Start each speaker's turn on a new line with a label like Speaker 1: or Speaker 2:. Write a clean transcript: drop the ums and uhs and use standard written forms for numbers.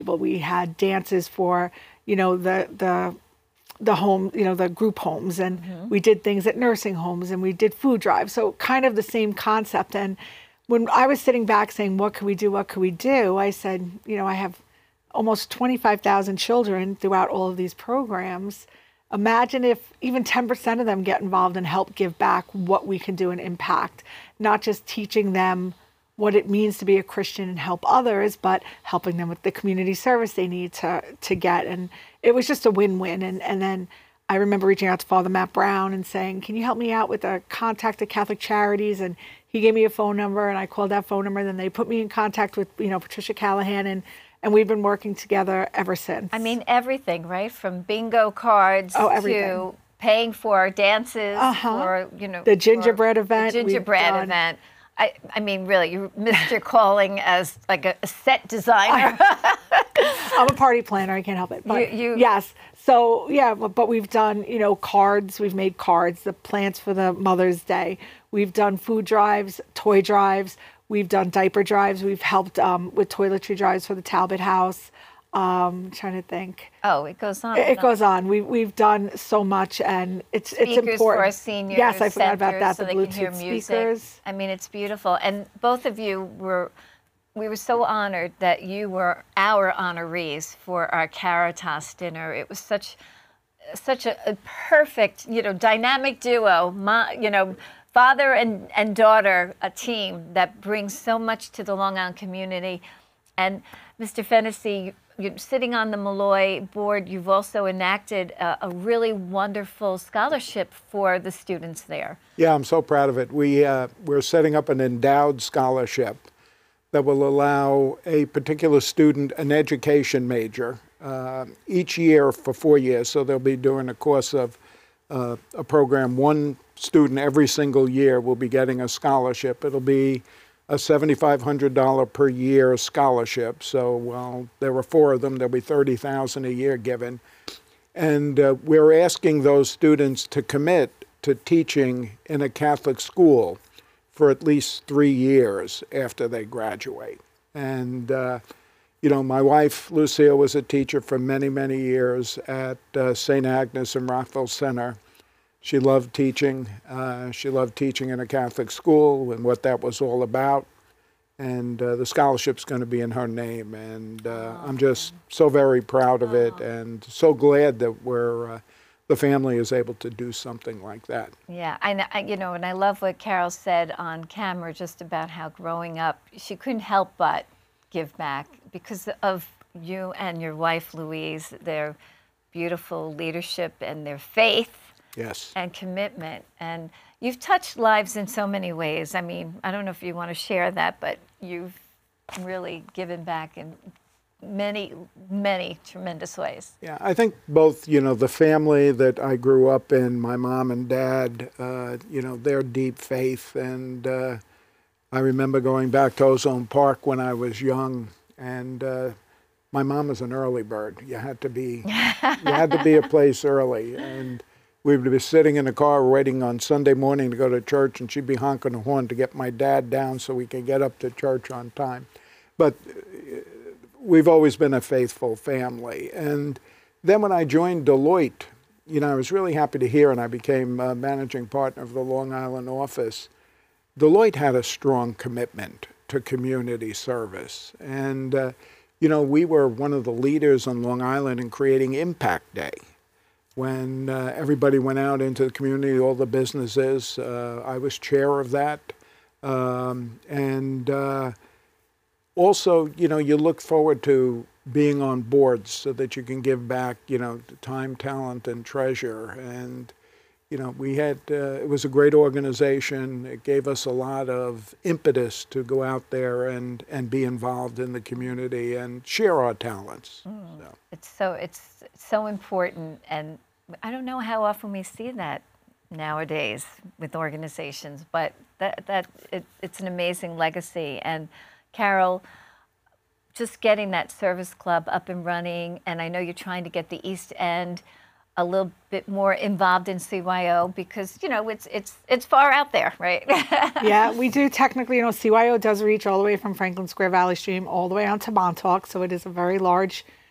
Speaker 1: people. We had dances for, the home, the group homes, and we did things at nursing homes, and we did food drives. So kind of the same concept. And when I was sitting back saying, what could we do? What could we do? I said, I have almost 25,000 children throughout all of these programs. Imagine if even 10% of them get involved and help give back, what we can do and impact, not just teaching them what it means to be a Christian and help others, but helping them with the community service they need to get. And it was just a win-win. And then I remember reaching out to Father Matt Brown and saying, can you help me out with a contact at Catholic Charities? And he gave me a phone number, and I called that phone number. And then they put me in contact with, Patricia Callahan, and we've been working together ever since.
Speaker 2: I mean, everything, right? From bingo cards to paying for our dances, or,
Speaker 1: the gingerbread event.
Speaker 2: The gingerbread event. I mean, really, you missed your calling as like a set designer.
Speaker 1: I'm a party planner. I can't help it. But yes. So, yeah, but we've done, cards. We've made cards, the plants for the Mother's Day. We've done food drives, toy drives. We've done diaper drives. We've helped with toiletry drives for the Talbot House. Trying to think.
Speaker 2: Oh, it goes on.
Speaker 1: It goes on. We've done so much, and it's important.
Speaker 2: For our seniors.
Speaker 1: Yes, I forgot about that.
Speaker 2: So
Speaker 1: the Bluetooth speakers.
Speaker 2: I mean, it's beautiful. And both of you we were so honored that you were our honorees for our Caritas dinner. It was such a perfect, dynamic duo. Father and daughter, a team that brings so much to the Long Island community. And Mr. Fennessy, you're sitting on the Molloy board. You've also enacted a really wonderful scholarship for the students there.
Speaker 3: Yeah, I'm so proud of it. We're setting up an endowed scholarship that will allow a particular student an education major each year for 4 years. So they'll be doing a course of a program. One student every single year will be getting a scholarship. It'll be a $7,500 per year scholarship. So there were 4 of them. There'll be $30,000 a year given. And we're asking those students to commit to teaching in a Catholic school for at least 3 years after they graduate. And, my wife, Lucille, was a teacher for many, many years at St. Agnes and Rockville Center. She loved teaching. She loved teaching in a Catholic school and what that was all about. And the scholarship's going to be in her name. And I'm just so very proud of it, and so glad that the family is able to do something like that.
Speaker 2: Yeah, and I love what Carol said on camera just about how growing up, she couldn't help but give back because of you and your wife, Louise, their beautiful leadership and their faith.
Speaker 3: Yes.
Speaker 2: And commitment. And you've touched lives in so many ways. I mean, I don't know if you want to share that, but you've really given back in many, many tremendous ways.
Speaker 3: Yeah, I think both, the family that I grew up in, my mom and dad, their deep faith. And I remember going back to Ozone Park when I was young, and my mom was an early bird. You had to be a place early. And we would be sitting in the car waiting on Sunday morning to go to church, and she'd be honking the horn to get my dad down so we could get up to church on time. But we've always been a faithful family. And then when I joined Deloitte, I was really happy to hear, and I became managing partner of the Long Island office. Deloitte had a strong commitment to community service. And, we were one of the leaders on Long Island in creating Impact Day. When everybody went out into the community, all the businesses, I was chair of that. Also, you look forward to being on boards so that you can give back, time, talent, and treasure. And, we had, it was a great organization. It gave us a lot of impetus to go out there and be involved in the community and share our talents. So.
Speaker 2: It's so important, and I don't know how often we see that nowadays with organizations, but it's an amazing legacy. And Carol, just getting that service club up and running, and I know you're trying to get the East End a little bit more involved in CYO because, you know, it's far out there, right?
Speaker 1: Yeah, we do technically, you know, CYO does reach all the way from Franklin Square Valley Stream all the way onto Montauk, so it is a very large